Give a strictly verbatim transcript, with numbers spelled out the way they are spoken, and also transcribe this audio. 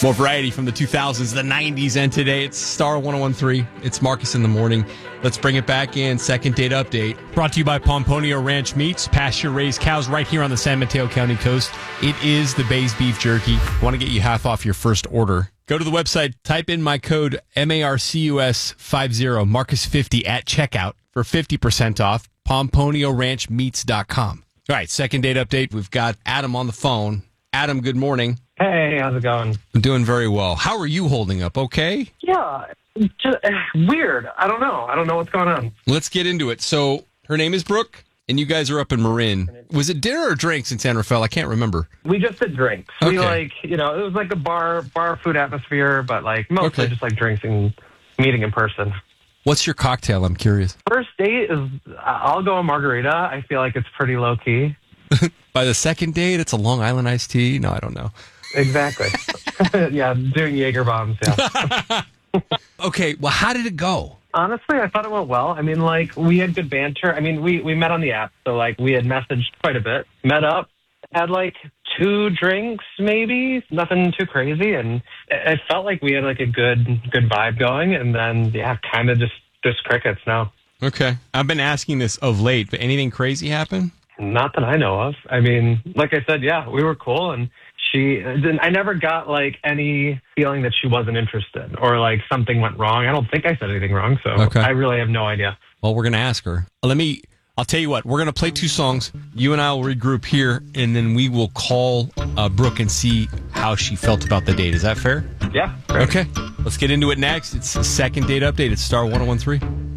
More variety from the two thousands, the nineties, and today. It's Star one oh one three. It's Marcus in the morning. Let's bring it back in. Second date update. Brought to you by Pomponio Ranch Meats. Pasture-raised cows right here on the San Mateo County coast. It is the Bay's Beef Jerky. Want to get you half off your first order. Go to the website, type in my code M A R C U S fifty, Marcus fifty at checkout for fifty percent off. Pomponio Ranch Meats dot com. All right, second date update. We've got Adam on the phone. Adam, good morning. Hey, how's it going? I'm doing very well. How are you holding up? Okay? Yeah, just, uh, weird. I don't know. I don't know what's going on. Let's get into it. So her name is Brooke, and you guys are up in Marin. Was it dinner or drinks in San Rafael? I can't remember. We just did drinks. Okay. We like, you know, it was like a bar bar food atmosphere, but like mostly Okay. just like drinks and meeting in person. What's your cocktail? I'm curious. First date is, I'll go a margarita. I feel like it's pretty low key. By the second date, it's a Long Island iced tea? No, I don't know. Exactly. Yeah, doing Jaeger bombs. Yeah. Okay, well, how did it go? Honestly, I thought it went well. I mean, like, we had good banter. I mean, we, we met on the app, so, like, we had messaged quite a bit. Met up, had, like, two drinks, maybe. Nothing too crazy. And it felt like we had, like, a good good vibe going. And then, yeah, kind of just, just crickets now. Okay. I've been asking this of late, but anything crazy happen? Not that I know of. I mean, like I said, yeah, we were cool. And she, I never got, like, any feeling that she wasn't interested or, like, something went wrong. I don't think I said anything wrong, so Okay. I really have no idea. Well, we're going to ask her. Let me, I'll tell you what, we're going to play two songs. You and I will regroup here, and then we will call uh, Brooke and see how she felt about the date. Is that fair? Yeah. Great. Okay. Let's get into it next. It's the second date update. It's Star one oh one three.